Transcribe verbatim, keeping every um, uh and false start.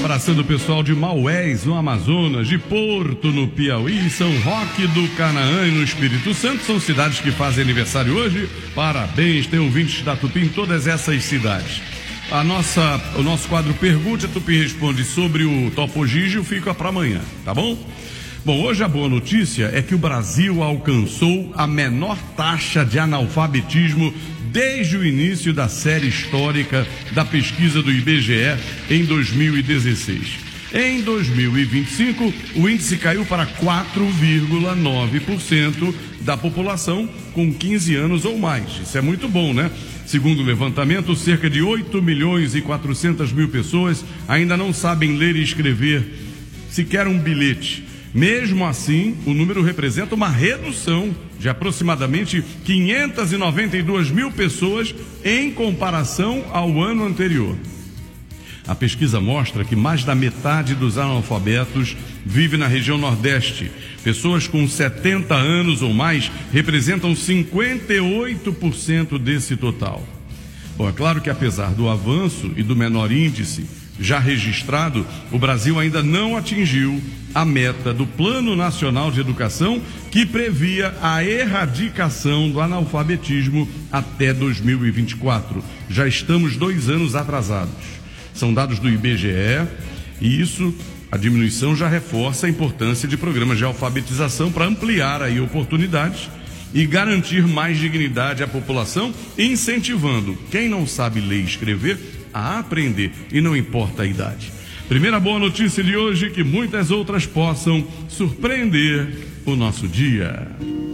abraçando o pessoal de Maués, no Amazonas, de Porto, no Piauí, São Roque do Canaã e no Espírito Santo. São cidades que fazem aniversário hoje. Parabéns, tem ouvintes da Tupi em todas essas cidades. A nossa, o nosso quadro Pergunte, a Tupi responde sobre o Topo Gigio, fica para amanhã, tá bom? Bom, hoje a boa notícia é que o Brasil alcançou a menor taxa de analfabetismo desde o início da série histórica da pesquisa do I B G E em dois mil e dezesseis. Em dois mil e vinte e cinco, o índice caiu para quatro vírgula nove por cento da população com quinze anos ou mais. Isso é muito bom, né? Segundo o levantamento, cerca de oito milhões e quatrocentas mil pessoas ainda não sabem ler e escrever sequer um bilhete. Mesmo assim, o número representa uma redução de aproximadamente quinhentas e noventa e duas mil pessoas em comparação ao ano anterior. A pesquisa mostra que mais da metade dos analfabetos vive na região Nordeste. Pessoas com setenta anos ou mais representam cinquenta e oito por cento desse total. Bom, é claro que apesar do avanço e do menor índice já registrado, o Brasil ainda não atingiu a meta do Plano Nacional de Educação, que previa a erradicação do analfabetismo até dois mil e vinte e quatro. Já estamos dois anos atrasados. São dados do I B G E e isso, a diminuição já reforça a importância de programas de alfabetização para ampliar aí oportunidades e garantir mais dignidade à população, incentivando quem não sabe ler e escrever a aprender, e não importa a idade. Primeira boa notícia de hoje, que muitas outras possam surpreender o nosso dia.